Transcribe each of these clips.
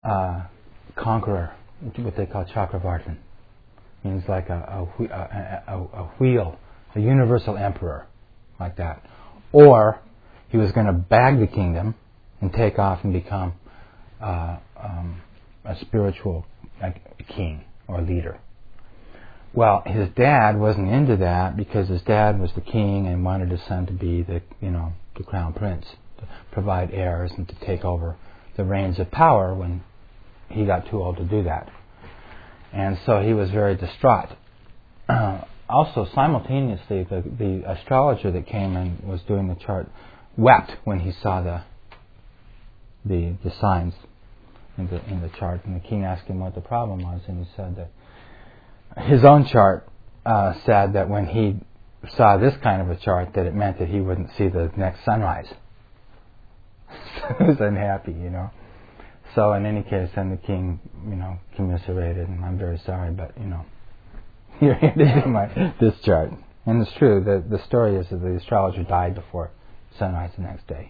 conqueror, what they call Chakravartin. Means like a wheel, a universal emperor, like that. Or he was going to bag the kingdom and take off and become a spiritual king or leader. Well, his dad wasn't into that because his dad was the king and wanted his son to be the crown prince, to provide heirs and to take over the reins of power when he got too old to do that. And so he was very distraught. Also, simultaneously, the astrologer that came and was doing the chart wept when he saw the signs in the chart. And the king asked him what the problem was, and he said that his own chart said that when he saw this kind of a chart, that it meant that he wouldn't see the next sunrise. So he was unhappy, So in any case, then the king, commiserated, and I'm very sorry, but you're here to see this chart. And it's true. The story is that the astrologer died before sunrise the next day.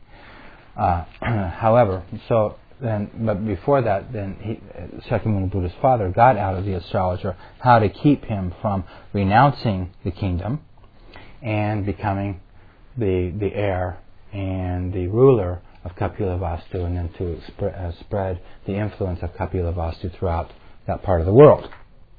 However, but before that, then Shakyamuni Buddha's father got out of the astrologer how to keep him from renouncing the kingdom and becoming the heir and the ruler of Kapilavastu, and then to spread the influence of Kapilavastu throughout that part of the world.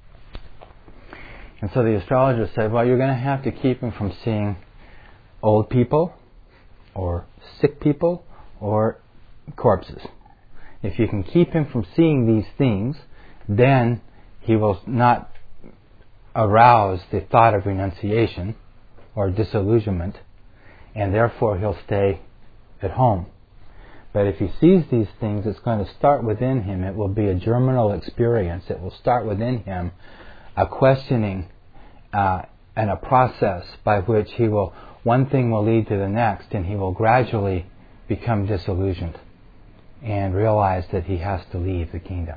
And so the astrologer said, well, you're going to have to keep him from seeing old people or sick people or corpses. If you can keep him from seeing these things, then he will not arouse the thought of renunciation or disillusionment, and therefore he'll stay at home. But if he sees these things, it's going to start within him. It will be a germinal experience. It will start within him a questioning and a process by which one thing will lead to the next, and he will gradually become disillusioned and realize that he has to leave the kingdom.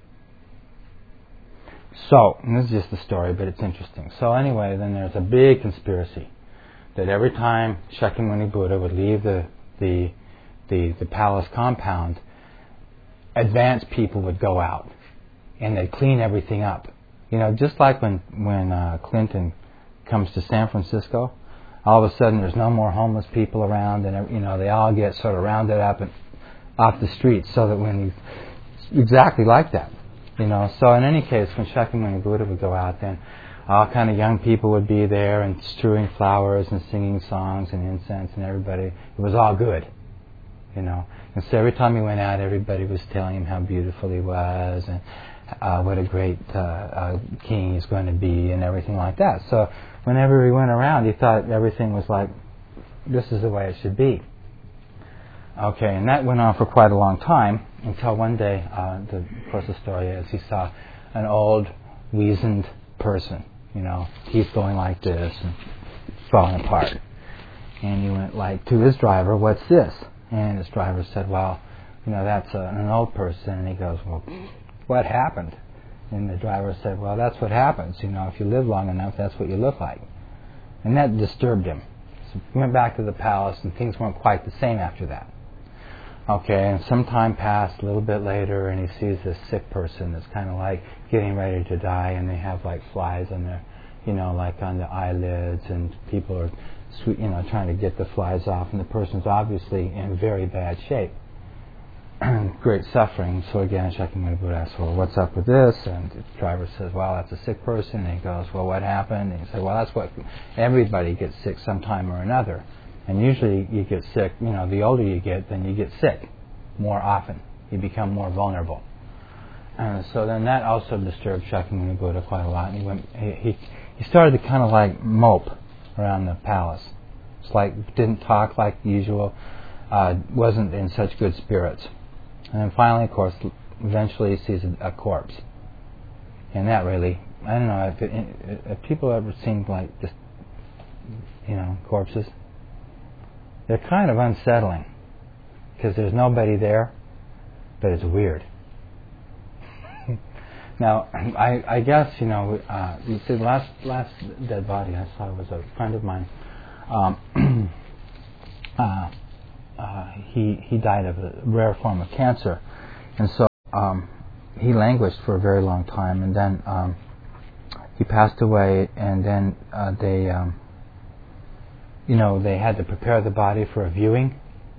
So, and this is just the story, but it's interesting. So anyway, then there's a big conspiracy that every time Shakyamuni Buddha would leave the palace compound, advanced people would go out and they'd clean everything up. Just like when Clinton comes to San Francisco, all of a sudden there's no more homeless people around, and they all get sort of rounded up and off the streets, so that when he's exactly like that. So in any case, when Shakyamuni Buddha would go out, then all kind of young people would be there and strewing flowers and singing songs and incense, and everybody, it was all good. And so every time he went out, everybody was telling him how beautiful he was and what a great king he's going to be and everything like that. So whenever he went around, he thought everything was like, this is the way it should be. Okay, and that went on for quite a long time until one day, of course the story is, he saw an old, weazened person, teeth going like this and falling apart. And he went to his driver, what's this? And his driver said, well, that's an old person. And he goes, well, what happened? And the driver said, well, that's what happens. If you live long enough, that's what you look like. And that disturbed him. So he went back to the palace, and things weren't quite the same after that. Okay, and some time passed, a little bit later, and he sees this sick person that's kind of like getting ready to die, and they have like flies on their, like on the eyelids, and people are trying to get the flies off, and the person's obviously in very bad shape. Great suffering. So again, Shakyamuni Buddha asks, well, what's up with this? And the driver says, well, that's a sick person. And he goes, well, what happened? And he said, well, that's what everybody gets sick sometime or another. And usually you get sick, the older you get, then you get sick more often. You become more vulnerable. So then that also disturbed Shakyamuni Buddha quite a lot. And he started to kind of like mope around the palace. It's like didn't talk like usual, wasn't in such good spirits. And then finally, of course, eventually he sees a corpse. And that really, I don't know, if people ever seen like just, corpses, they're kind of unsettling because there's nobody there, but it's weird. Now, I guess, you see, the last dead body I saw was a friend of mine. He died of a rare form of cancer, and so he languished for a very long time, and then he passed away, and then they had to prepare the body for a viewing,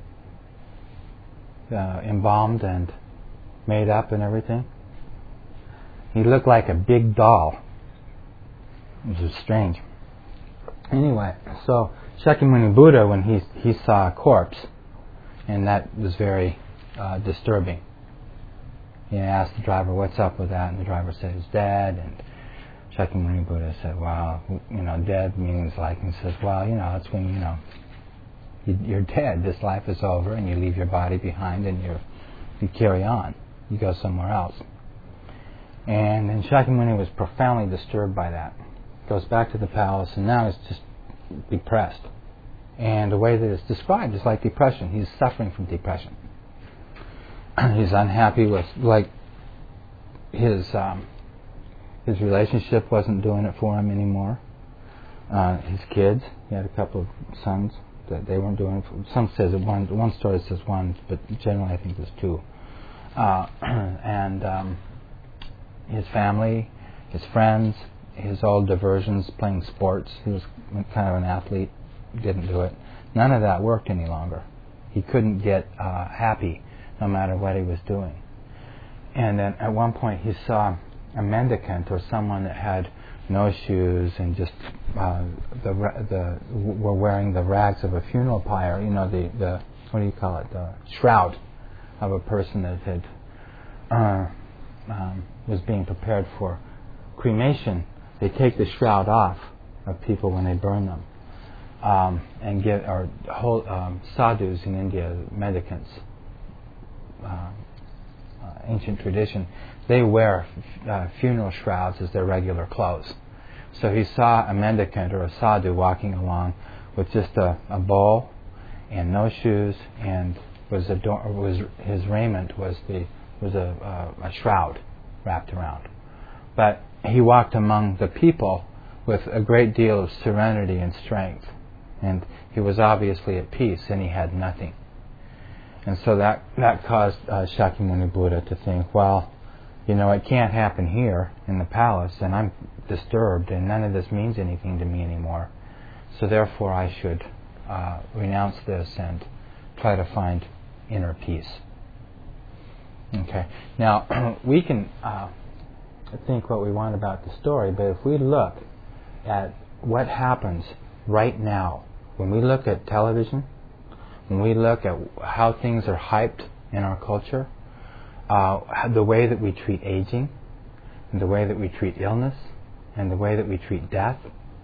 embalmed and made up and everything. He looked like a big doll. It was strange. Anyway, so Shakyamuni Buddha, when he saw a corpse, and that was very disturbing. He asked the driver, "What's up with that?" And the driver said, "He's dead." And Shakyamuni Buddha said, "Well, dead means like," and he says, "Well, it's when, you're dead. This life is over, and you leave your body behind, and you carry on. You go somewhere else." And then Shakyamuni was profoundly disturbed by that. Goes back to the palace, and now he's just depressed. And the way that it's described is like depression. He's suffering from depression. He's unhappy with, his relationship wasn't doing it for him anymore. His kids, he had a couple of sons that they weren't doing it for. Some says that one story says one, but generally I think there's two. And his family, his friends, his old diversions, playing sports. He was kind of an athlete, didn't do it. None of that worked any longer. He couldn't get happy no matter what he was doing. And then at one point he saw a mendicant, or someone that had no shoes and just were wearing the rags of a funeral pyre. The what do you call it? The shroud of a person that had was being prepared for cremation. They take the shroud off of people when they burn them, and sadhus in India, mendicants, ancient tradition, they wear funeral shrouds as their regular clothes. So he saw a mendicant or a sadhu walking along with just a bowl and no shoes, and his raiment was a shroud wrapped around. But he walked among the people with a great deal of serenity and strength, and he was obviously at peace, and he had nothing. And so that caused Shakyamuni Buddha to think, well, it can't happen here in the palace, and I'm disturbed, and none of this means anything to me anymore. So therefore I should renounce this and try to find inner peace. Okay. Now, we can think what we want about the story, but if we look at what happens right now, when we look at television, when we look at how things are hyped in our culture, the way that we treat aging, and the way that we treat illness, and the way that we treat death,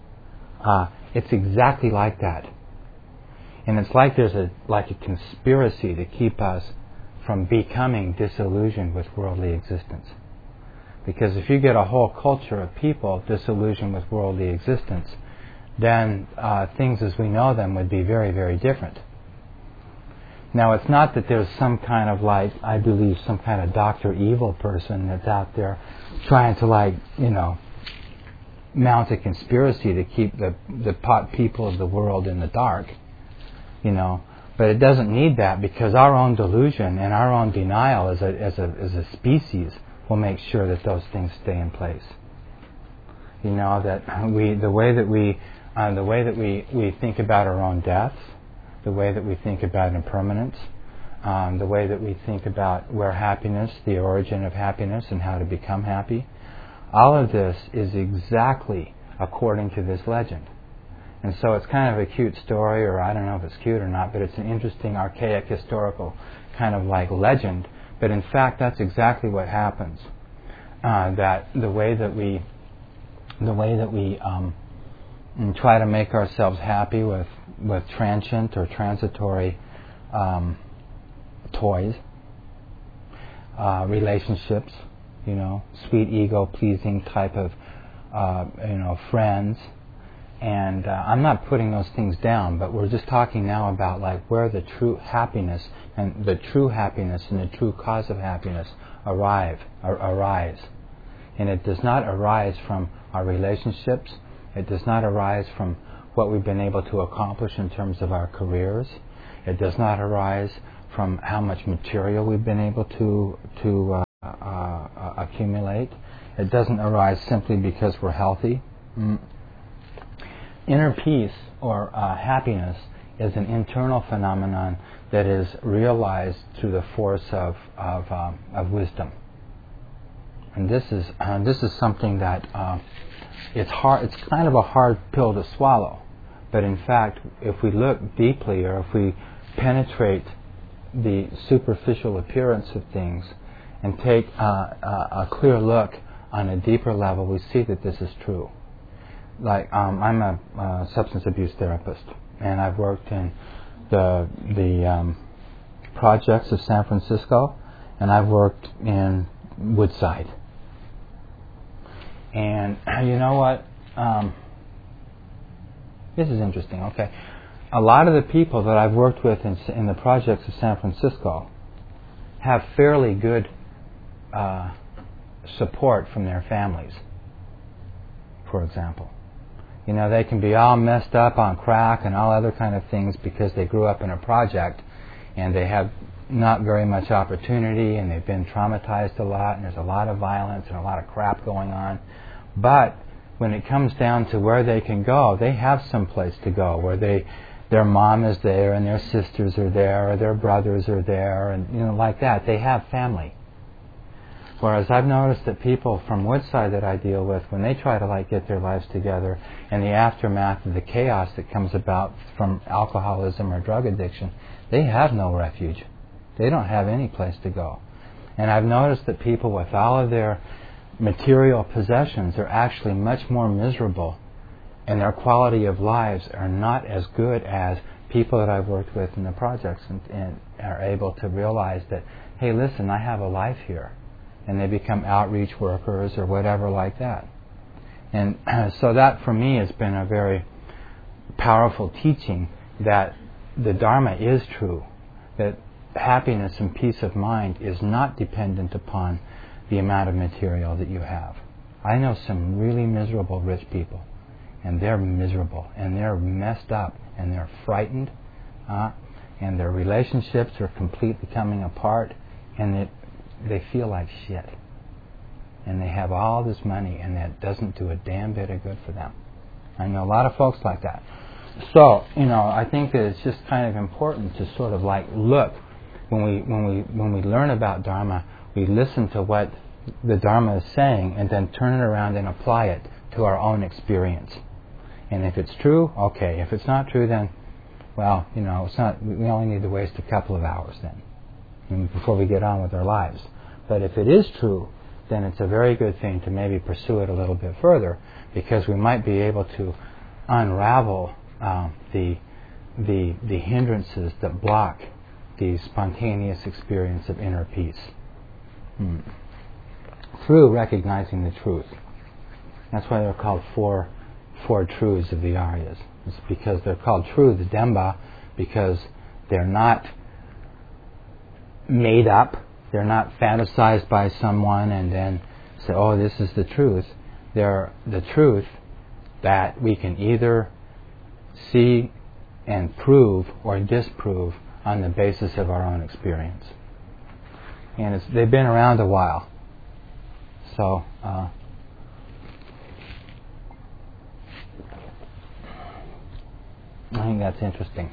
it's exactly like that. And it's like there's a conspiracy to keep us from becoming disillusioned with worldly existence. Because if you get a whole culture of people disillusioned with worldly existence, then things as we know them would be very, very different. Now, it's not that there's some kind of I believe some kind of Dr. Evil person that's out there trying to mount a conspiracy to keep the people of the world in the dark, But it doesn't need that, because our own delusion and our own denial as a species will make sure that those things stay in place. That the way that we think about our own deaths, the way that we think about impermanence, the way that we think about where happiness, the origin of happiness, and how to become happy, all of this is exactly according to this legend. And so it's kind of a cute story, or I don't know if it's cute or not, but it's an interesting, archaic, historical kind of legend. But in fact, that's exactly what happens. That the way that we try to make ourselves happy with transient or transitory toys, relationships, sweet ego-pleasing type of friends. And I'm not putting those things down, but we're just talking now about where the true happiness and the true cause of happiness arise. And it does not arise from our relationships. It does not arise from what we've been able to accomplish in terms of our careers. It does not arise from how much material we've been able to accumulate. It doesn't arise simply because we're healthy. Inner peace or happiness is an internal phenomenon that is realized through the force of wisdom. And this is something that it's hard. It's kind of a hard pill to swallow. But in fact, if we look deeply, or if we penetrate the superficial appearance of things and take a clear look on a deeper level, we see that this is true. Like I'm a substance abuse therapist, and I've worked in the projects of San Francisco, and I've worked in Woodside. And you know what? This is interesting. Okay, a lot of the people that I've worked with in the projects of San Francisco have fairly good support from their families. For example, you know, they can be all messed up on crack and all other kind of things because they grew up in a project and they have not very much opportunity and they've been traumatized a lot and there's a lot of violence and a lot of crap going on. But when it comes down to where they can go, they have some place to go where their mom is there and their sisters are there or their brothers are there and, you know, like that. They have family. Whereas I've noticed that people from Woodside that I deal with, when they try to get their lives together and the aftermath of the chaos that comes about from alcoholism or drug addiction, they have no refuge. They don't have any place to go. And I've noticed that people with all of their material possessions are actually much more miserable, and their quality of lives are not as good as people that I've worked with in the projects and are able to realize that, hey, listen, I have a life here. And they become outreach workers or whatever like that. And so that for me has been a very powerful teaching that the Dharma is true, that happiness and peace of mind is not dependent upon the amount of material that you have. I know some really miserable rich people, and they're miserable, and they're messed up, and they're frightened, and their relationships are completely coming apart, and they feel like shit. And they have all this money, and that doesn't do a damn bit of good for them. I know a lot of folks like that. So, you know, I think that it's just kind of important to sort of look when we learn about Dharma, we listen to what the Dharma is saying, and then turn it around and apply it to our own experience. And if it's true, okay. If it's not true, then, well, you know, it's not. We only need to waste a couple of hours then, before we get on with our lives. But if it is true, then it's a very good thing to maybe pursue it a little bit further, because we might be able to unravel the hindrances that block the spontaneous experience of inner peace through recognizing the truth. That's why they're called four truths of the Aryas. It's because they're called true, the Demba, because they're not made up. They're not fantasized by someone and then say, oh, this is the truth. They're the truth that we can either see and prove or disprove on the basis of our own experience. And they've been around a while. So, I think that's interesting.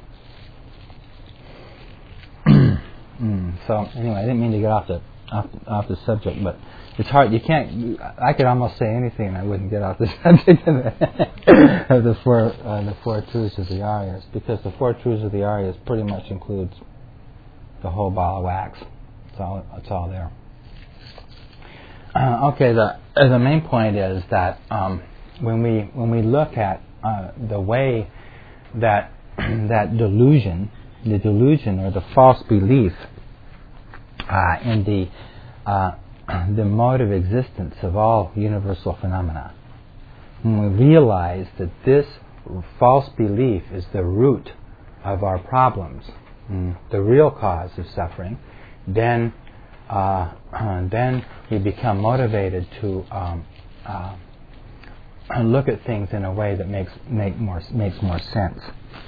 So anyway, I didn't mean to get off the subject, but it's hard. You can't. I could almost say anything, and I wouldn't get off the subject of the four truths of the Aryas, because the four truths of the Aryas pretty much includes the whole ball of wax. It's all there. Okay. The main point is that when we look at the way that that delusion, or the false belief in the mode of existence of all universal phenomena, when we realize that this false belief is the root of our problems, the real cause of suffering, then we become motivated to look at things in a way that makes more sense.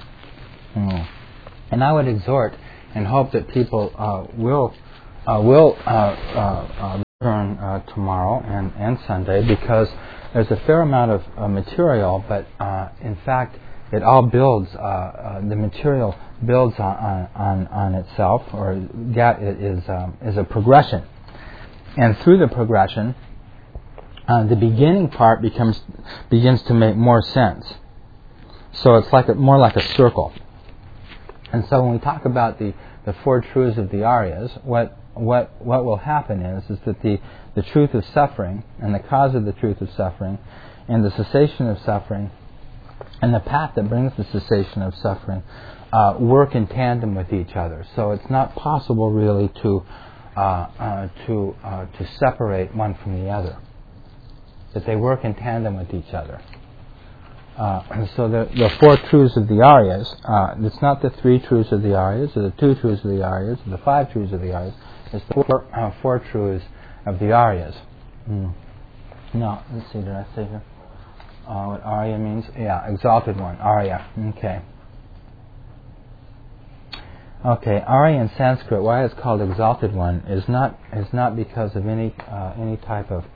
And I would exhort and hope that people will tomorrow and Sunday, because there's a fair amount of material, but in fact it all builds, the material builds on itself, or that is a progression. And through the progression, the beginning part begins to make more sense. So it's more like a circle. And so when we talk about the four truths of the Aryas, what will happen is that the truth of suffering and the cause of the truth of suffering and the cessation of suffering and the path that brings the cessation of suffering work in tandem with each other. So it's not possible really to separate one from the other. That they work in tandem with each other. And so the four truths of the Aryas, it's not the three truths of the Aryas, or the two truths of the Aryas, or the five truths of the Aryas. It's the four truths of the Aryas. Now, let's see, did I say here what Arya means? Yeah, exalted one, Arya. Okay, Arya in Sanskrit, why it's called exalted one, is not because of any type of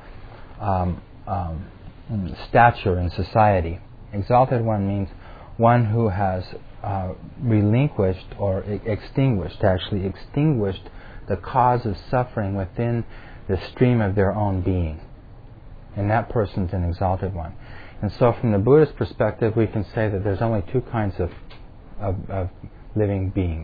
stature in society. Exalted one means one who has relinquished or extinguished the cause of suffering within the stream of their own being. And that person's an exalted one. And so from the Buddhist perspective, we can say that there's only two kinds of living beings.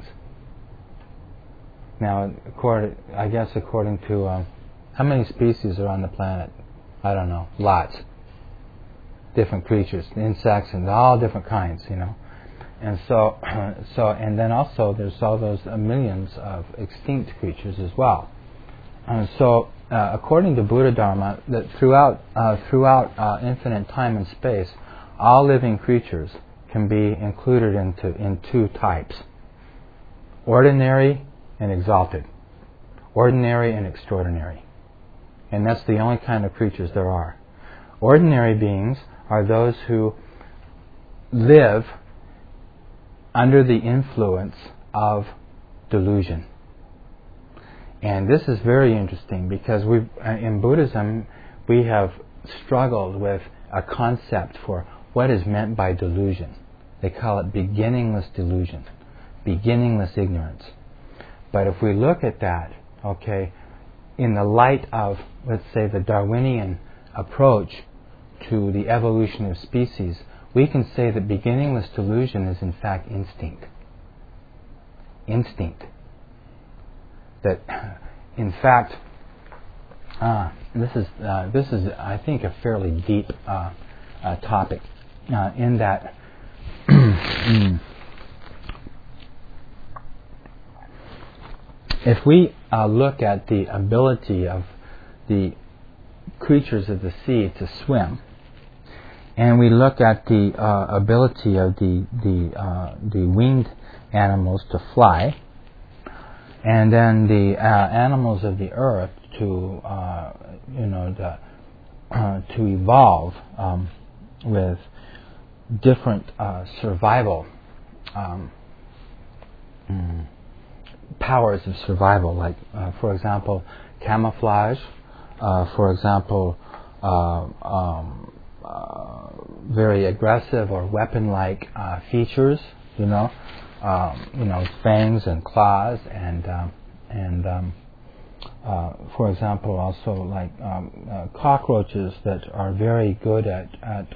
Now, according to how many species are on the planet? I don't know, lots. Different creatures, insects, and all different kinds, And so and then also there's all those millions of extinct creatures as well. And so, according to Buddha Dharma, that throughout infinite time and space, all living creatures can be included in two types: ordinary and exalted, ordinary and extraordinary. And that's the only kind of creatures there are. Ordinary beings are those who live under the influence of delusion. And this is very interesting because in Buddhism we have struggled with a concept for what is meant by delusion. They call it beginningless delusion, beginningless ignorance. But if we look at that, in the light of, let's say, the Darwinian approach to the evolution of species, we can say that beginningless delusion is in fact instinct. That, in fact, this is I think a fairly deep topic. In that, if we look at the ability of the creatures of the sea to swim, and we look at the ability of the winged animals to fly, and then the animals of the earth to evolve with different survival powers of survival, like for example camouflage, for example very aggressive or weapon-like features, fangs and claws, and for example, also like cockroaches that are very good at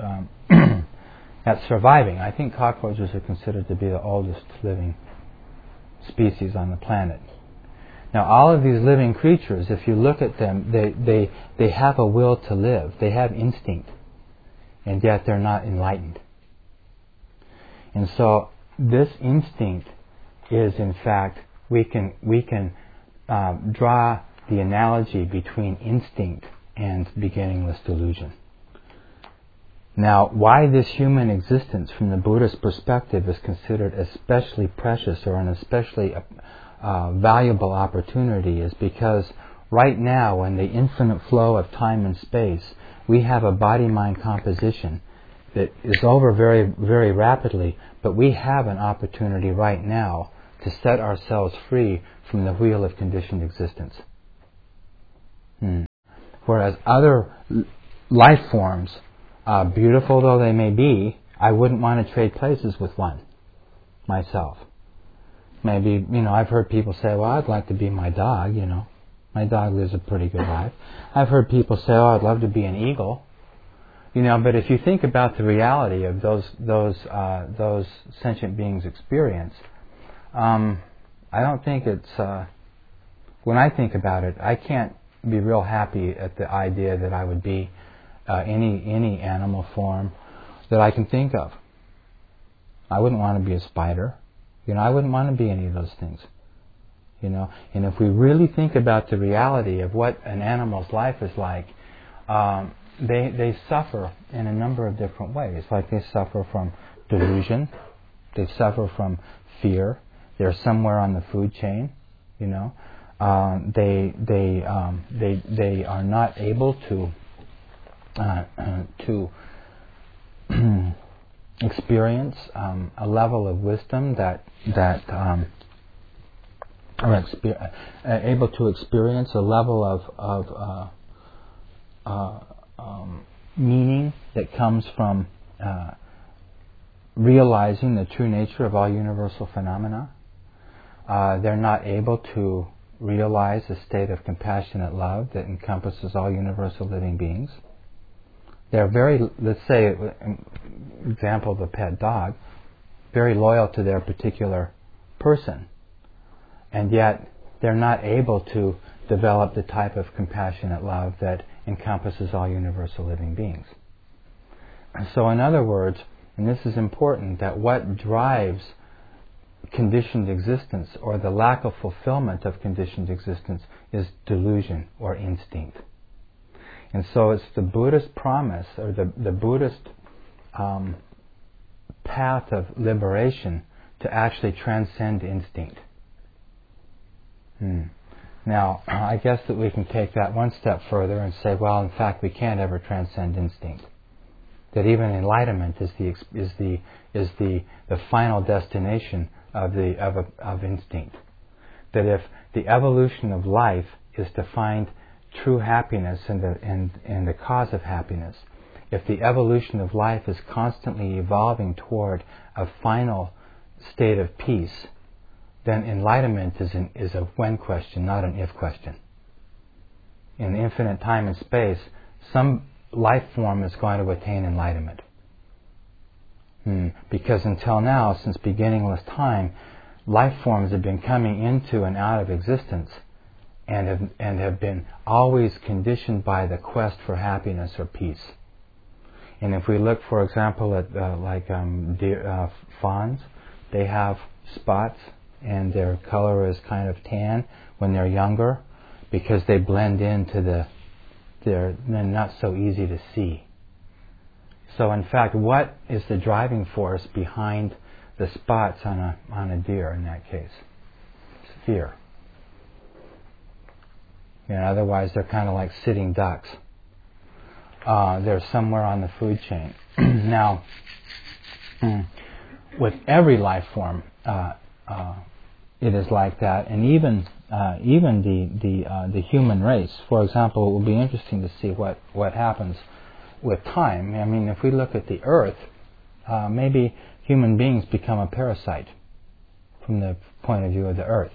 at surviving. I think cockroaches are considered to be the oldest living species on the planet. Now, all of these living creatures, if you look at them, they have a will to live. They have instinct, and yet they're not enlightened. And so this instinct is, in fact, we can draw the analogy between instinct and beginningless delusion. Now, why this human existence from the Buddhist perspective is considered especially precious or an especially valuable opportunity is because right now, in the infinite flow of time and space, we have a body-mind composition that is over very, very rapidly, but we have an opportunity right now to set ourselves free from the wheel of conditioned existence. Whereas other life forms, beautiful though they may be, I wouldn't want to trade places with one myself. Maybe, I've heard people say, well, I'd like to be my dog, My dog lives a pretty good life. I've heard people say, oh, I'd love to be an eagle. But if you think about the reality of those sentient beings' experience, I don't think it's... when I think about it, I can't be real happy at the idea that I would be any animal form that I can think of. I wouldn't want to be a spider. I wouldn't want to be any of those things. And if we really think about the reality of what an animal's life is like, they suffer in a number of different ways. Like they suffer from delusion, they suffer from fear. They're somewhere on the food chain. They are not able to experience a level of wisdom able to experience a level of meaning that comes from realizing the true nature of all universal phenomena. They're not able to realize a state of compassionate love that encompasses all universal living beings. They're very, let's say, example of a pet dog, very loyal to their particular person. And yet, they're not able to develop the type of compassionate love that encompasses all universal living beings. So in other words, and this is important, that what drives conditioned existence, or the lack of fulfillment of conditioned existence, is delusion or instinct. And so it's the Buddhist promise, or the Buddhist path of liberation to actually transcend instinct. Now, I guess that we can take that one step further and say, well, in fact, we can't ever transcend instinct. That even enlightenment is the final destination of instinct. That if the evolution of life is to find true happiness and the cause of happiness, if the evolution of life is constantly evolving toward a final state of peace, then enlightenment is a when question, not an if question. In infinite time and space, some life form is going to attain enlightenment. Because until now, since beginningless time, life forms have been coming into and out of existence and have been always conditioned by the quest for happiness or peace. And if we look, for example, at fawns, they have spots and their color is kind of tan when they're younger because they blend into they're not so easy to see. So in fact, what is the driving force behind the spots on a deer in that case? It's fear. Otherwise they're kind of like sitting ducks. They're somewhere on the food chain. Now, with every life form, it is like that, and even the human race. For example, it will be interesting to see what happens with time. I mean, if we look at the Earth, maybe human beings become a parasite from the point of view of the Earth.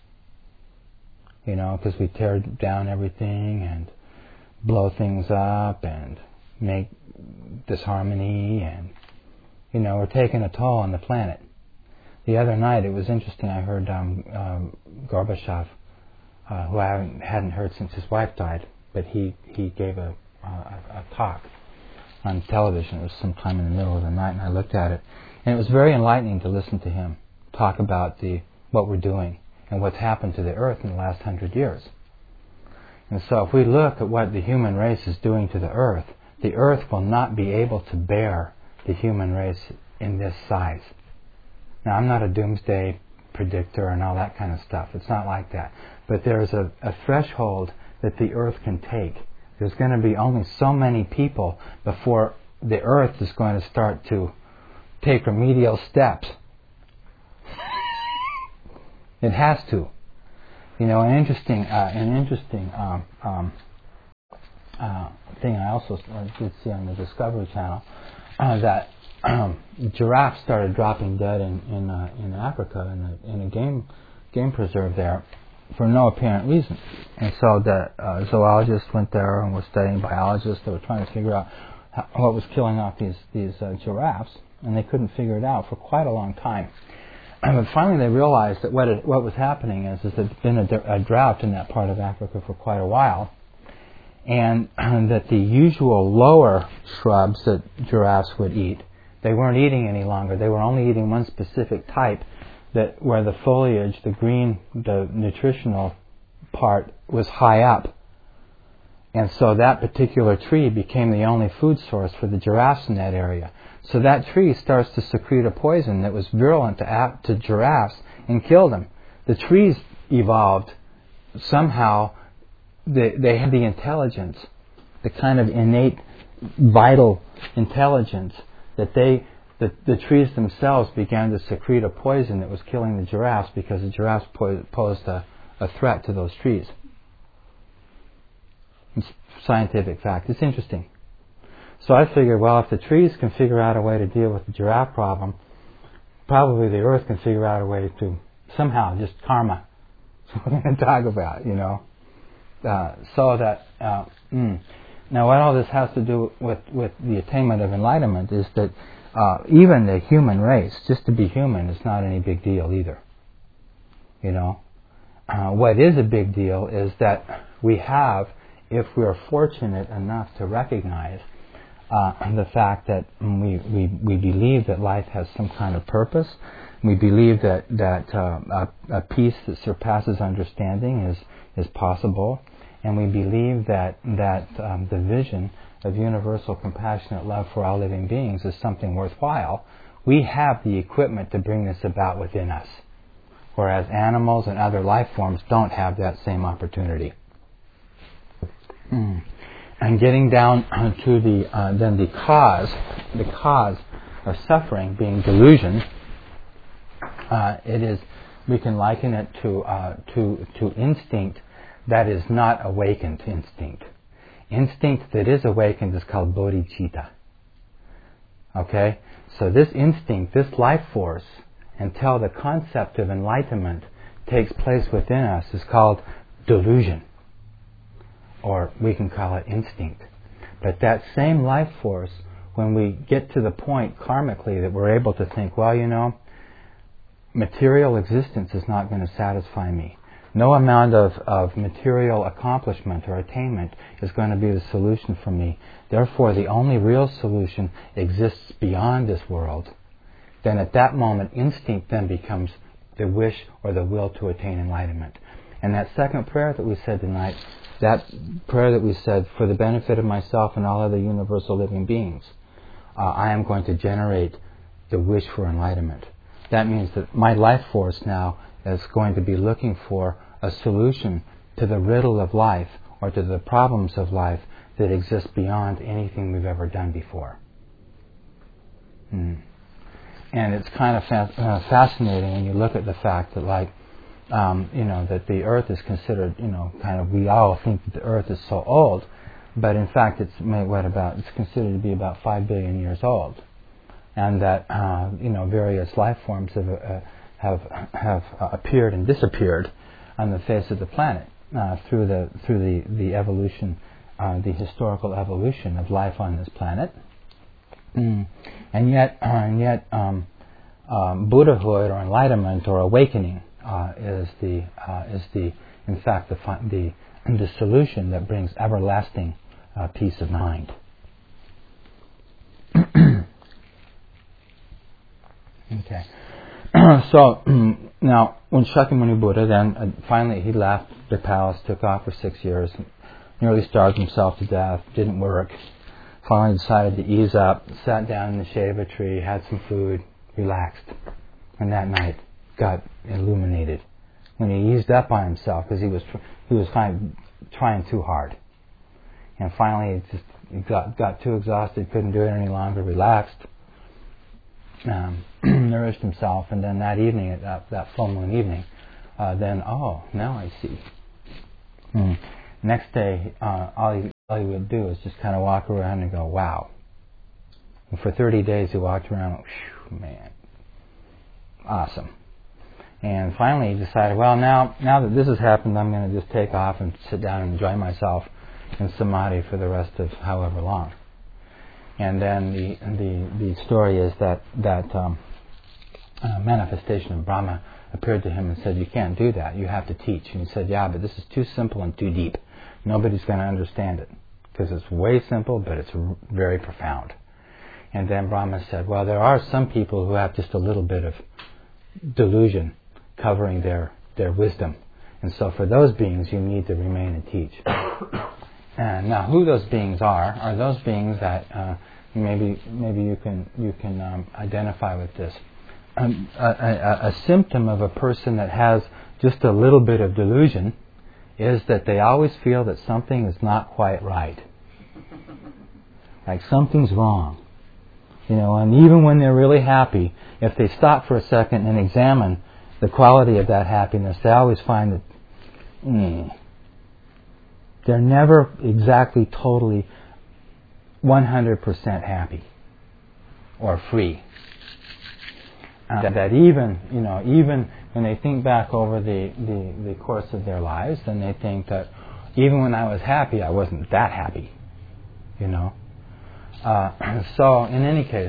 Because we tear down everything and blow things up and make disharmony, and we're taking a toll on the planet. The other night, it was interesting. I heard Gorbachev, who I hadn't heard since his wife died, but he gave a talk on television. It was sometime in the middle of the night, and I looked at it, and it was very enlightening to listen to him talk about what we're doing and what's happened to the Earth in the last 100 years. And so, if we look at what the human race is doing to the Earth will not be able to bear the human race in this size. Now, I'm not a doomsday predictor and all that kind of stuff. It's not like that. But there's a threshold that the Earth can take. There's going to be only so many people before the Earth is going to start to take remedial steps. It has to. An interesting thing I also did see on the Discovery Channel, that giraffes started dropping dead in Africa in a game preserve there for no apparent reason. And so the zoologists went there and were studying biologists. They were trying to figure out what was killing off these giraffes, and they couldn't figure it out for quite a long time. But finally they realized that what was happening is there's been a drought in that part of Africa for quite a while, and that the usual lower shrubs that giraffes would eat, they weren't eating any longer. They were only eating one specific type, that where the foliage, the green, the nutritional part was high up. And so that particular tree became the only food source for the giraffes in that area. So that tree starts to secrete a poison that was virulent to giraffes and killed them. The trees evolved somehow. They had the intelligence, the kind of innate, vital intelligence that the trees themselves began to secrete a poison that was killing the giraffes because the giraffes posed a threat to those trees. It's scientific fact. It's interesting. So I figured, well, if the trees can figure out a way to deal with the giraffe problem, probably the earth can figure out a way to somehow, just karma. That's what we're going to talk about, you know. Now what all this has to do with the attainment of enlightenment is that even the human race, just to be human, is not any big deal either. You know, what is a big deal is that we have, if we are fortunate enough to recognize the fact that we believe that life has some kind of purpose, we believe that a peace that surpasses understanding is possible, and we believe that the vision of universal compassionate love for all living beings is something worthwhile. We have the equipment to bring this about within us, whereas animals and other life forms don't have that same opportunity. And getting down to the cause of suffering being delusion, we can liken it to instinct that is not awakened instinct. Instinct that is awakened is called bodhicitta. Okay? So this instinct, this life force, until the concept of enlightenment takes place within us, is called delusion. Or we can call it instinct. But that same life force, when we get to the point karmically that we're able to think, well, you know, material existence is not going to satisfy me. No amount of material accomplishment or attainment is going to be the solution for me. Therefore, the only real solution exists beyond this world. Then at that moment, instinct then becomes the wish or the will to attain enlightenment. And that second prayer that we said tonight, that prayer that we said, for the benefit of myself and all other universal living beings, I am going to generate the wish for enlightenment. That means that my life force now is going to be looking for a solution to the riddle of life or to the problems of life that exist beyond anything we've ever done before. And it's kind of fascinating when you look at the fact that, like, that the Earth is considered, we all think that the Earth is so old, but in fact it's considered to be about 5 billion years old, and that various life forms have appeared and disappeared on the face of the planet through the evolution, the historical evolution of life on this planet, and yet Buddhahood or enlightenment or awakening is in fact the solution that brings everlasting peace of mind. Okay. So now, when Shakyamuni Buddha then finally he left the palace, took off for 6 years, nearly starved himself to death, didn't work. Finally decided to ease up, sat down in the shade of a tree, had some food, relaxed, and that night got illuminated when he eased up on himself because he was trying too hard, and finally he got too exhausted, couldn't do it any longer, relaxed. Nourished himself, and then that evening, that full moon evening, now I see. Next day, all he all he would do is just kind of walk around and go, wow. And for 30 days he walked around and went, man, awesome. And finally he decided, well, now that this has happened, I'm going to just take off and sit down and enjoy myself in samadhi for the rest of however long. And then the story is that manifestation of Brahma appeared to him and said, you can't do that, you have to teach. And he said, yeah, but this is too simple and too deep. Nobody's going to understand it, because it's way simple, but it's very profound. And then Brahma said, well, there are some people who have just a little bit of delusion covering their wisdom. And so for those beings, you need to remain and teach. And now who those beings are those beings that maybe you can identify with this. A symptom of a person that has just a little bit of delusion is that they always feel that something is not quite right. Like something's wrong. And even when they're really happy, if they stop for a second and examine the quality of that happiness, they always find that they're never exactly totally 100% happy or free. That even when they think back over the course of their lives, then they think that even when I was happy, I wasn't that happy. So in any case,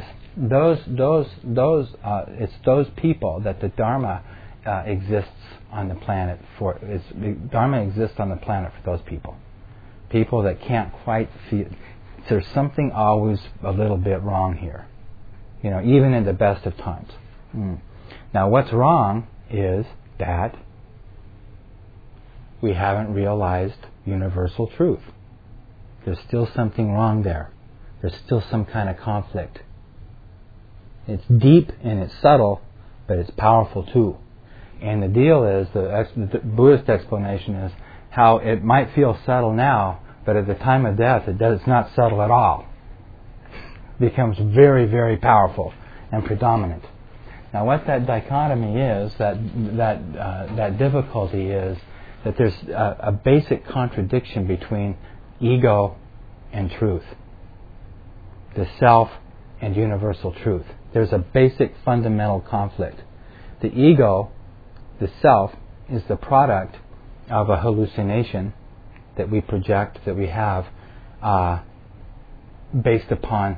it's those people that the Dharma exists on the planet for. The Dharma exists on the planet for those people. People that can't quite feel. There's something always a little bit wrong here. Even in the best of times. Now, what's wrong is that we haven't realized universal truth. There's still something wrong there. There's still some kind of conflict. It's deep and it's subtle, but it's powerful too. And the deal is, the Buddhist explanation is how it might feel subtle now, but at the time of death, it's not subtle at all. It becomes very, very powerful and predominant. Now, what that dichotomy is, that difficulty is that there's a basic contradiction between ego and truth, the self and universal truth. There's a basic fundamental conflict. The ego, the self, is the product of a hallucination that we project, that we have, based upon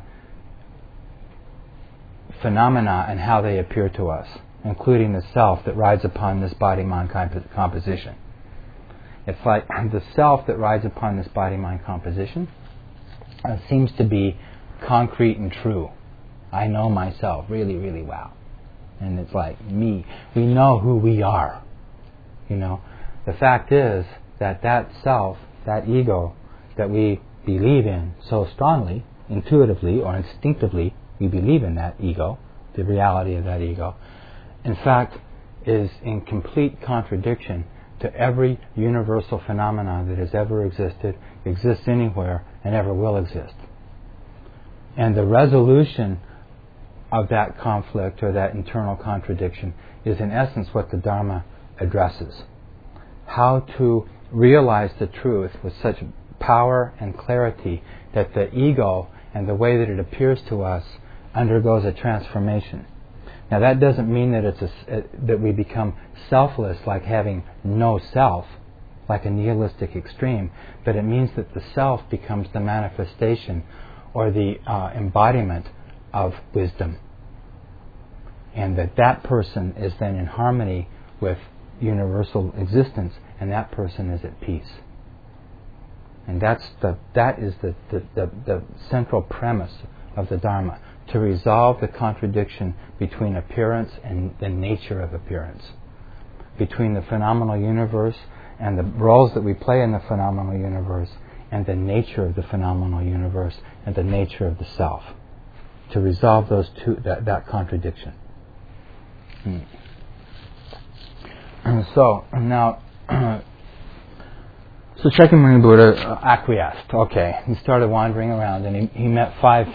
phenomena and how they appear to us, including the self that rides upon this body-mind composition. It's like the self that rides upon this body-mind composition seems to be concrete and true. I know myself really, really well. And it's like me. We know who we are. The fact is that self, that ego that we believe in so strongly, intuitively or instinctively, we believe in that ego, the reality of that ego, in fact, is in complete contradiction to every universal phenomenon that has ever existed, exists anywhere, and ever will exist. And the resolution of that conflict or that internal contradiction is in essence what the Dharma addresses. How to realize the truth with such power and clarity that the ego and the way that it appears to us undergoes a transformation. Now that doesn't mean that that we become selfless, like having no self, like a nihilistic extreme, but it means that the self becomes the manifestation or the embodiment of wisdom, and that person is then in harmony with universal existence, and that person is at peace. And that is the central premise of the Dharma, to resolve the contradiction between appearance and the nature of appearance, between the phenomenal universe and the roles that we play in the phenomenal universe, and the nature of the phenomenal universe and the nature of the self, to resolve those two, that contradiction. And so now, so Shakyamuni Buddha acquiesced. Okay, he started wandering around, and he met five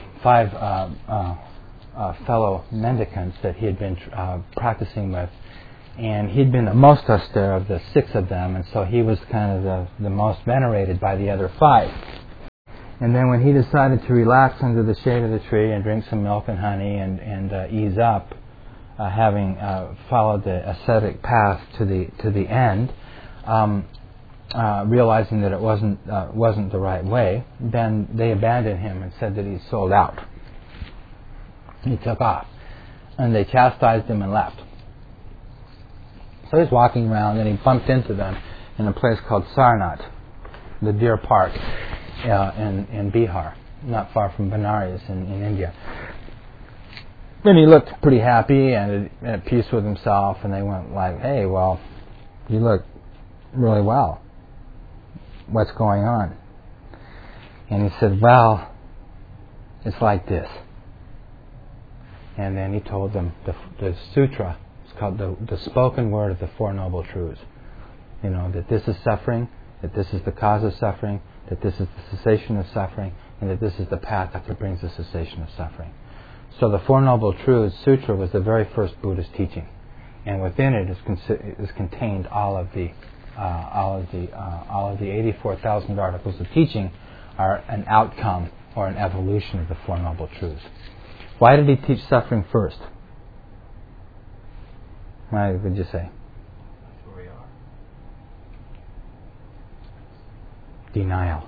fellow mendicants that he had been practicing with, and he'd been the most austere of the 6 of them, and so he was kind of the most venerated by the other 5. And then when he decided to relax under the shade of the tree and drink some milk and honey and ease up, having followed the ascetic path to the end, realizing that it wasn't the right way, then they abandoned him and said that he sold out. He took off, and they chastised him and left. So he's walking around, and he bumped into them in a place called Sarnath, the deer park in Bihar, not far from Benares in India. And he looked pretty happy and at peace with himself, and they went like, "Hey, well, you look really well. What's going on?" And he said, "Well, it's like this." And then he told them the sutra. It's called the spoken word of the Four Noble Truths. That this is suffering, that this is the cause of suffering, that this is the cessation of suffering, and that this is the path that brings the cessation of suffering. So the Four Noble Truths Sutra was the very first Buddhist teaching, and within it is contained all of the 84,000 articles of teaching are an outcome or an evolution of the Four Noble Truths. Why did he teach suffering first? Why would you say? That's where we are. Denial.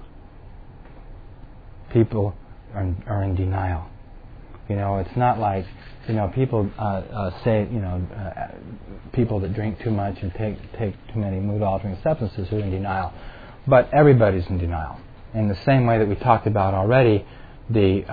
People are in denial. It's not like, people say, people that drink too much and take too many mood-altering substances are in denial. But everybody's in denial. In the same way that we talked about already, the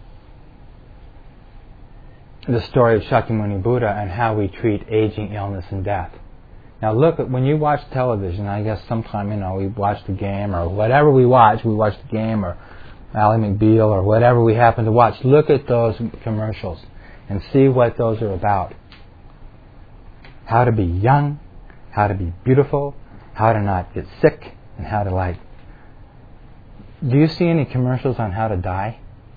story of Shakyamuni Buddha and how we treat aging, illness, and death. Now look, when you watch television, I guess sometime, we watch the game or whatever we watch the game or Ally McBeal or whatever we happen to watch. Look at those commercials and see what those are about. How to be young, how to be beautiful, how to not get sick, and how to Do you see any commercials on how to die?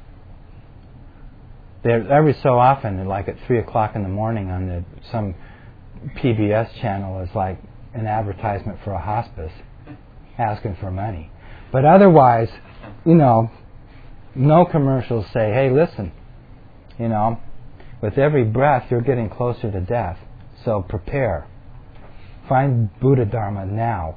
Every so often, like at 3 o'clock in the morning on some PBS channel is like an advertisement for a hospice asking for money. But otherwise, no commercials say, "Hey, listen, with every breath you're getting closer to death, so prepare. Find Buddha Dharma now."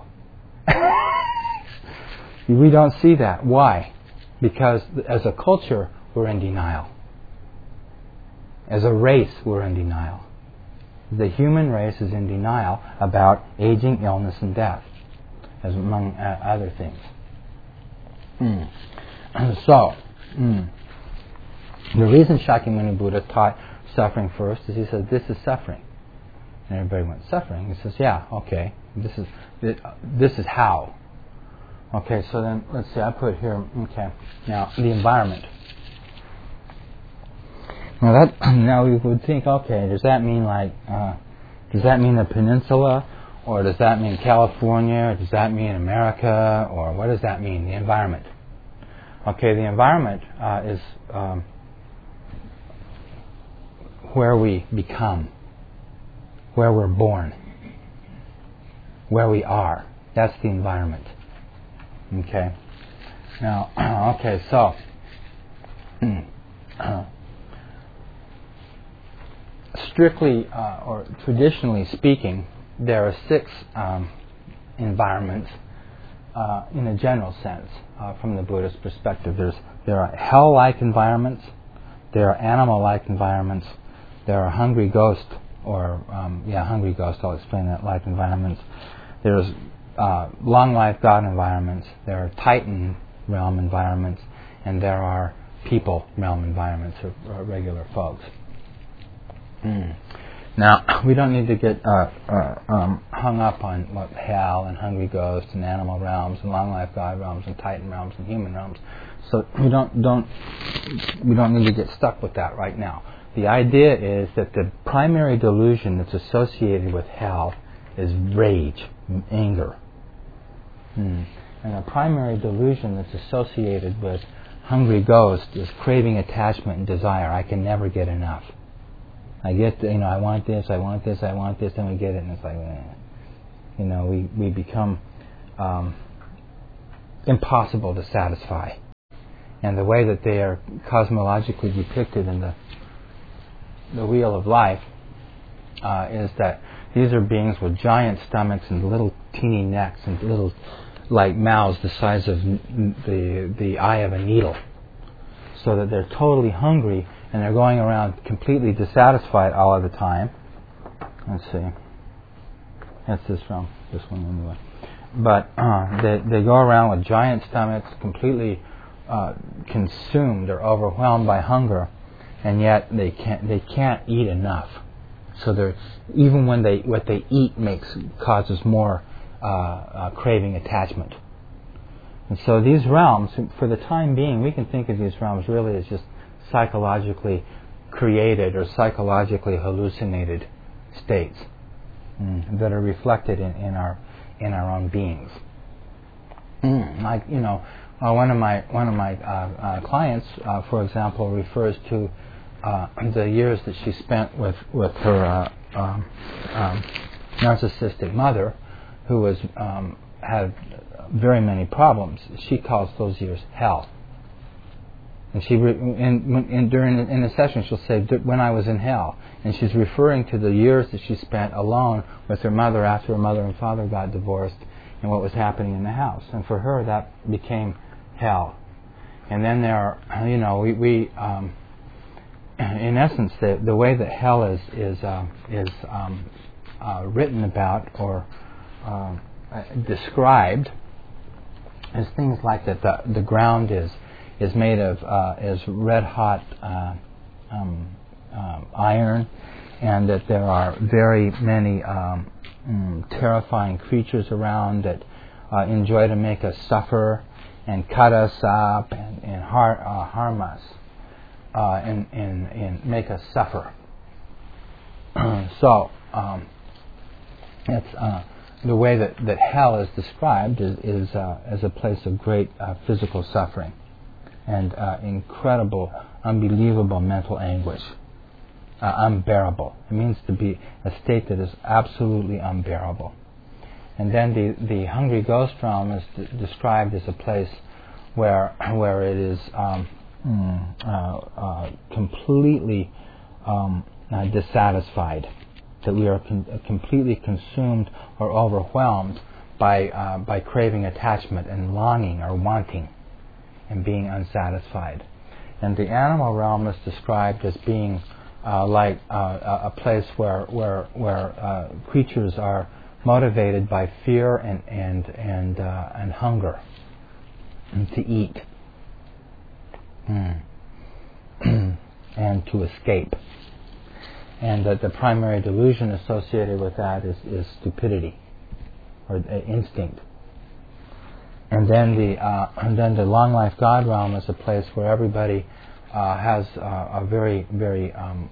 We don't see that. Why? Because as a culture, we're in denial. As a race, we're in denial. The human race is in denial about aging, illness, and death, as among other things. So, the reason Shakyamuni Buddha taught suffering first is he said, "This is suffering." And everybody went, "Suffering?" He says, "Yeah, okay. This is how." Okay, so then let's see. I put here. Okay, now the environment. Now we would think, okay, does that mean the peninsula, or does that mean California, or does that mean America, or what does that mean? The environment. Okay, the environment is where we become, where we're born, where we are. That's the environment. Okay. Now, okay, so strictly or traditionally speaking, there are 6 environments in a general sense from the Buddhist perspective. There are hell-like environments, there are animal-like environments, there are hungry ghost hungry ghost. I'll explain that. Like environments. There's long-life God environments. There are Titan realm environments, and there are people realm environments, or regular folks. Now, we don't need to get hung up on what hell and hungry ghosts and animal realms and long life God realms and Titan realms and human realms. So we don't need to get stuck with that right now. The idea is that the primary delusion that's associated with hell is rage, anger. And the primary delusion that's associated with hungry ghost is craving, attachment, and desire. I can never get enough. I get, I want this, I want this, I want this, and we get it, and it's like, we become impossible to satisfy. And the way that they are cosmologically depicted in the Wheel of Life is that these are beings with giant stomachs and little teeny necks and little like mouths the size of the eye of a needle, so that they're totally hungry and they're going around completely dissatisfied all of the time. Let's see. That's this one anyway. But they go around with giant stomachs, completely consumed or overwhelmed by hunger, and yet they can't eat enough. So they're, even when what they eat causes more craving attachment. And so these realms, for the time being, we can think of these realms really as just psychologically created or psychologically hallucinated states that are reflected in our own beings. Like, one of my clients, for example, refers to the years that she spent with her narcissistic mother, who was had very many problems. She calls those years hell. And she in a session she'll say, when I was in hell, and she's referring to the years that she spent alone with her mother after her mother and father got divorced, and what was happening in the house. And for her, that became hell. And then there are, we in essence, the way that hell is written about or described is things like that the ground is made of is red hot iron, and that there are very many terrifying creatures around that enjoy to make us suffer and cut us up and harm us and make us suffer. So that's the way that hell is described is as a place of great physical suffering and incredible, unbelievable mental anguish. Unbearable. It means to be a state that is absolutely unbearable. And then the hungry ghost realm is described as a place where it is completely dissatisfied, that we are completely consumed or overwhelmed by craving attachment and longing or wanting and being unsatisfied. And the animal realm is described as being like a place where creatures are motivated by fear and hunger and to eat and to escape. And that the primary delusion associated with that is stupidity or instinct. And then the long life God realm is a place where everybody has a very, very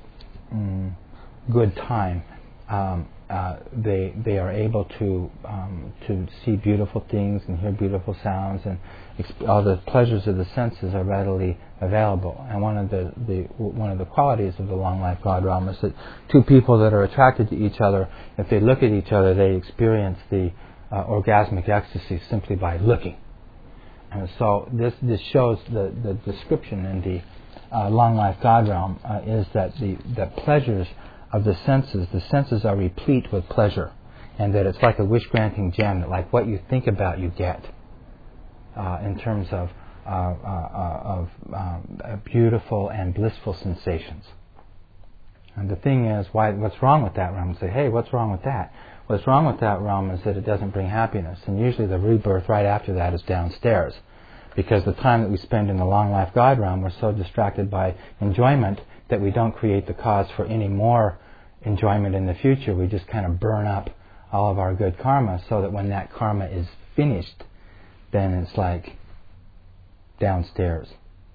good time. They are able to see beautiful things and hear beautiful sounds, and all the pleasures of the senses are readily available. And one of the qualities of the long life God realm is that two people that are attracted to each other, if they look at each other, they experience the orgasmic ecstasy simply by looking. And so this shows the description in the long life God realm is that the pleasures of the senses are replete with pleasure, and that it's like a wish-granting gem, that like what you think about you get in terms of beautiful and blissful sensations. And the thing is, what's wrong with that realm? You say, hey, what's wrong with that? What's wrong with that realm is that it doesn't bring happiness, and usually the rebirth right after that is downstairs, because the time that we spend in the long life God realm, we're so distracted by enjoyment that we don't create the cause for any more enjoyment in the future. We just kind of burn up all of our good karma, so that when that karma is finished, then it's like downstairs,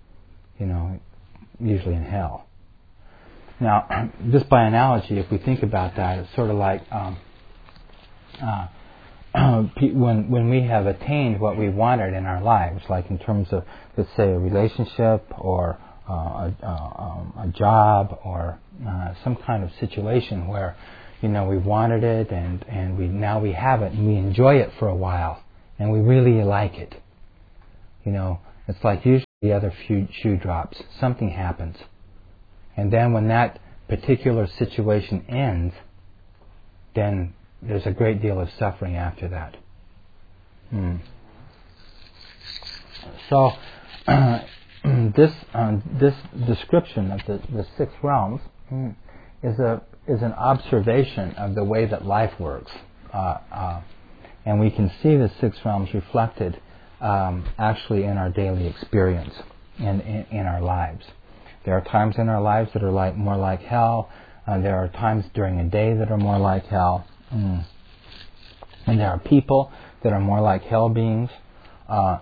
usually in hell. Now, just by analogy, if we think about that, it's sort of like when we have attained what we wanted in our lives, like in terms of, let's say, a relationship or a job or some kind of situation where we wanted it and now we have it and we enjoy it for a while and we really like it. It's like usually the other shoe drops. Something happens. And then when that particular situation ends, then there's a great deal of suffering after that. So this description of the six realms is an observation of the way that life works, and we can see the six realms reflected actually in our daily experience in our lives. There are times in our lives that are more like hell. There are times during a day that are more like hell. And there are people that are more like hell beings. There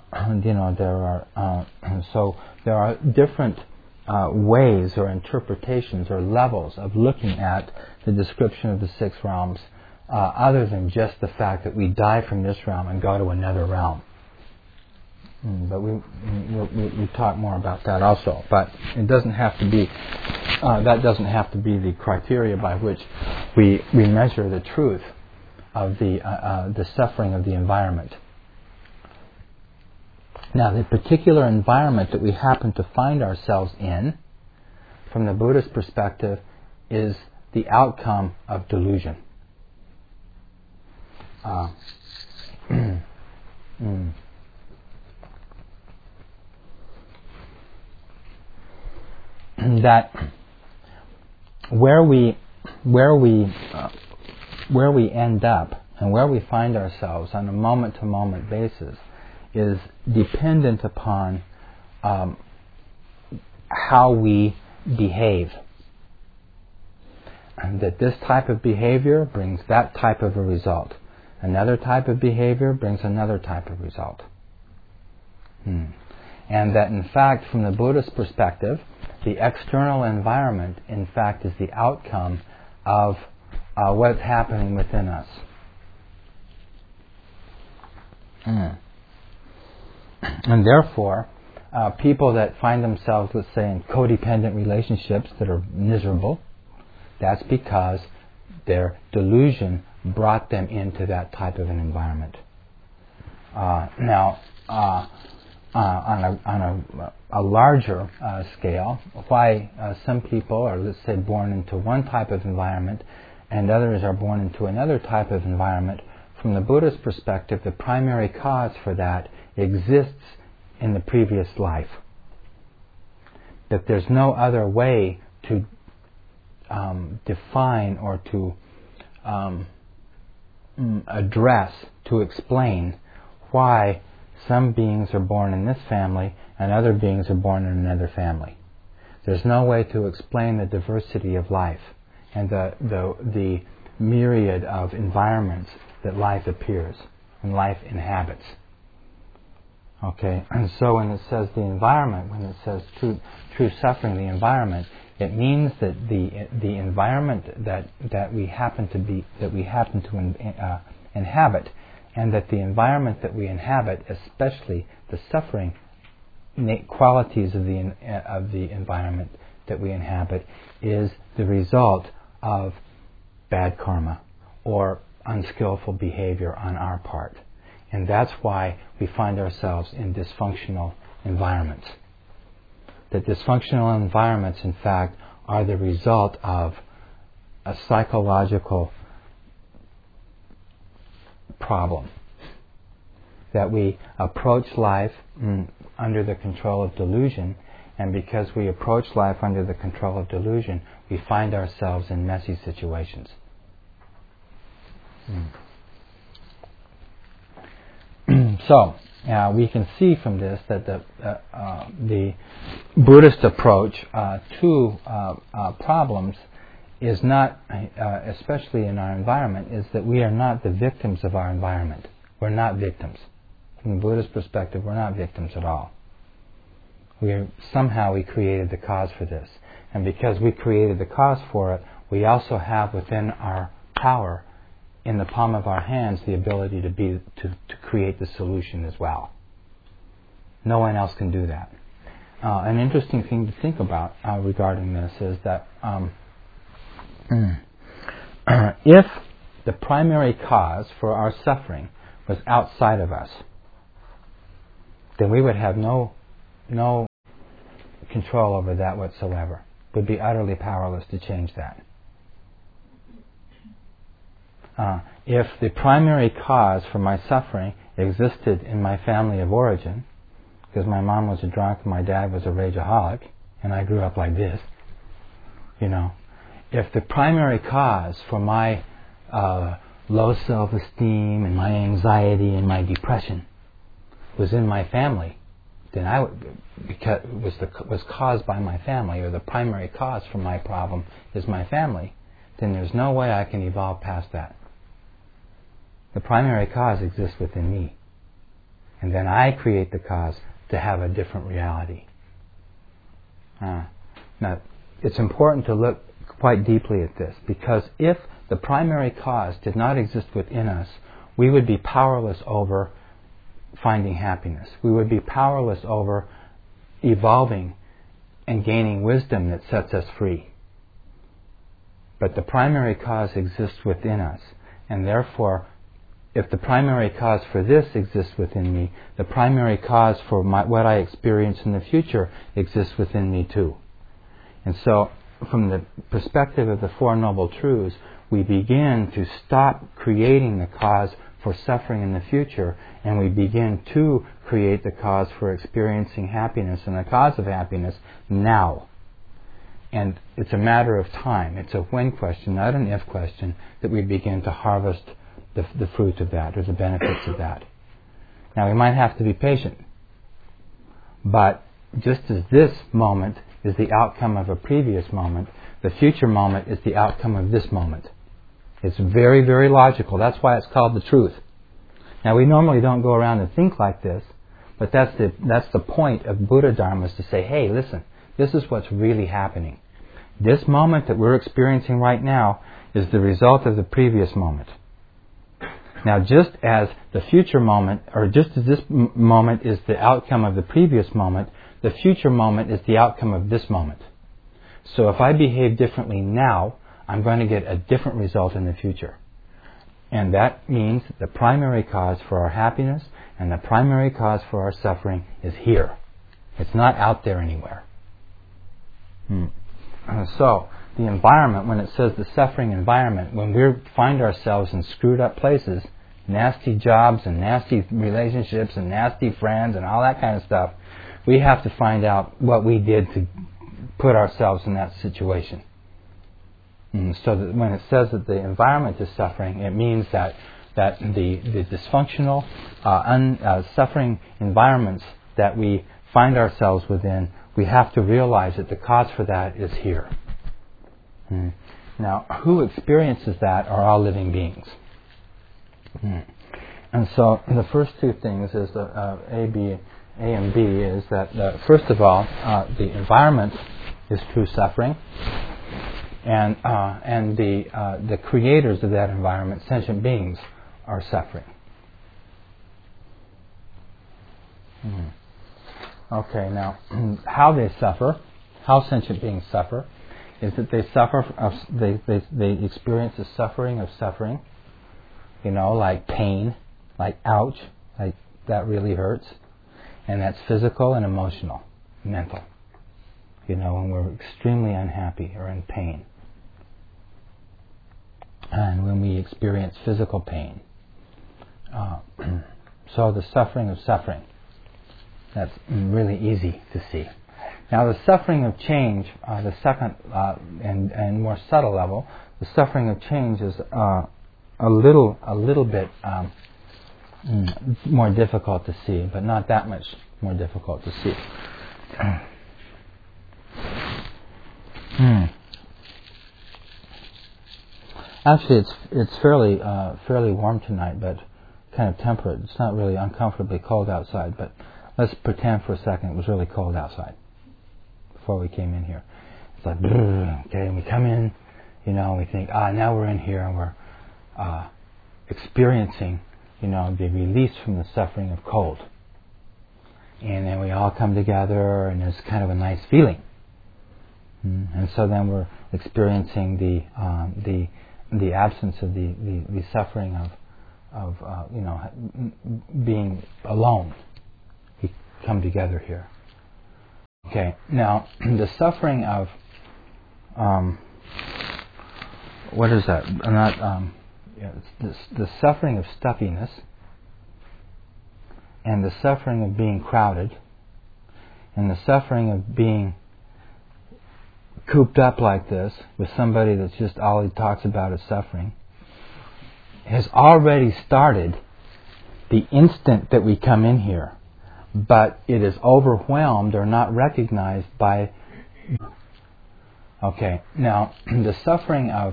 are different ways or interpretations or levels of looking at the description of the six realms, other than just the fact that we die from this realm and go to another realm. But we talk more about that also. But it doesn't have to be. That doesn't have to be the criteria by which we measure the truth of the suffering of the environment. Now, the particular environment that we happen to find ourselves in, from the Buddhist perspective, is the outcome of delusion. That where we end up and where we find ourselves on a moment-to-moment basis is dependent upon how we behave. And that this type of behavior brings that type of a result. Another type of behavior brings another type of result. And that in fact, from the Buddhist perspective, the external environment, in fact, is the outcome of what's happening within us. And therefore, people that find themselves, let's say, in codependent relationships that are miserable, that's because their delusion brought them into that type of an environment. Now, on a larger scale, why some people are, let's say, born into one type of environment and others are born into another type of environment, from the Buddhist perspective, the primary cause for that exists in the previous life. That there's no other way to define or to address, to explain why some beings are born in this family and other beings are born in another family. There's no way to explain the diversity of life and the myriad of environments that life appears and life inhabits. Okay, and so when it says the environment, when it says true suffering, the environment, it means that the environment that we happen to inhabit, and that the environment that we inhabit, especially the suffering qualities of the environment that we inhabit, is the result of bad karma or unskillful behavior on our part. And that's why we find ourselves in dysfunctional environments. That dysfunctional environments, in fact, are the result of a psychological problem. That we approach life under the control of delusion, and because we approach life under the control of delusion, we find ourselves in messy situations. So, we can see from this that the Buddhist approach to problems is not, especially in our environment, is that we are not the victims of our environment. We're not victims. From the Buddhist perspective, we're not victims at all. Somehow we created the cause for this. And because we created the cause for it, we also have within our power, in the palm of our hands, the ability to create the solution as well. No one else can do that. An interesting thing to think about regarding this is that if the primary cause for our suffering was outside of us, then we would have no no control over that whatsoever. Would be utterly powerless to change that. If the primary cause for my suffering existed in my family of origin, because my mom was a drunk and my dad was a rageaholic, and I grew up like this, if the primary cause for my low self-esteem and my anxiety and my depression was in my family, then because was caused by my family, or the primary cause for my problem is my family, then there's no way I can evolve past that. The primary cause exists within me. And then I create the cause to have a different reality. Now, it's important to look quite deeply at this, because if the primary cause did not exist within us, we would be powerless over finding happiness. We would be powerless over evolving and gaining wisdom that sets us free. But the primary cause exists within us, and therefore, if the primary cause for this exists within me, the primary cause for what I experience in the future exists within me too. And so, from the perspective of the Four Noble Truths, we begin to stop creating the cause for suffering in the future, and we begin to create the cause for experiencing happiness and the cause of happiness now. And it's a matter of time. It's a when question, not an if question, that we begin to harvest the fruit of that, or the benefits of that. Now, we might have to be patient, but just as this moment is the outcome of a previous moment, the future moment is the outcome of this moment. It's very, very logical. That's why it's called the truth. Now, we normally don't go around and think like this, but that's the point of Buddha Dharma, is to say, hey, listen, this is what's really happening. This moment that we're experiencing right now is the result of the previous moment. Now, just as the future moment, or just as this moment is the outcome of the previous moment, the future moment is the outcome of this moment. So if I behave differently now, I'm going to get a different result in the future. And that means the primary cause for our happiness and the primary cause for our suffering is here. It's not out there anywhere. So, the environment, when it says the suffering environment, when we find ourselves in screwed up places, nasty jobs and nasty relationships and nasty friends and all that kind of stuff, we have to find out what we did to put ourselves in that situation. So that when it says that the environment is suffering, it means that the dysfunctional, suffering environments that we find ourselves within, we have to realize that the cause for that is here. Now, who experiences that are all living beings. And so the first two things is A and B is that first of all, the environment is true suffering, and the creators of that environment, sentient beings, are suffering. Okay, now how they suffer, how sentient beings suffer, is that they suffer. They experience the suffering of suffering. Like pain, like ouch, like that really hurts, and that's physical and emotional, mental. When we're extremely unhappy or in pain, and when we experience physical pain. So the suffering of suffering, that's really easy to see. Now the suffering of change, the second and more subtle level, the suffering of change is a little bit more difficult to see, but not that much more difficult to see. Actually, it's fairly warm tonight, but kind of temperate. It's not really uncomfortably cold outside, but let's pretend for a second it was really cold outside before we came in here. It's like, okay, and we come in, we think, now we're in here and we're experiencing, the release from the suffering of cold. And then we all come together and there's kind of a nice feeling. And so then we're experiencing the absence of the suffering of being alone. We come together here. Okay, now the suffering of what is that? It's the suffering of stuffiness and the suffering of being crowded and the suffering of being cooped up like this with somebody that's just all he talks about is suffering has already started the instant that we come in here, but it is overwhelmed or not recognized by. Okay, now the suffering of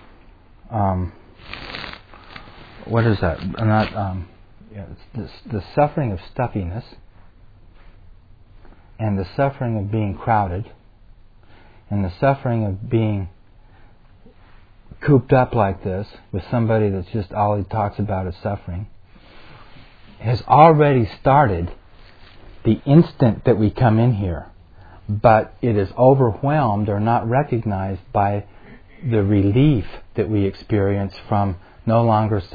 what is that? It's the suffering of stuffiness and the suffering of being crowded and the suffering of being cooped up like this with somebody that's just all he talks about is suffering has already started the instant that we come in here, but it is overwhelmed or not recognized by the relief that we experience from no longer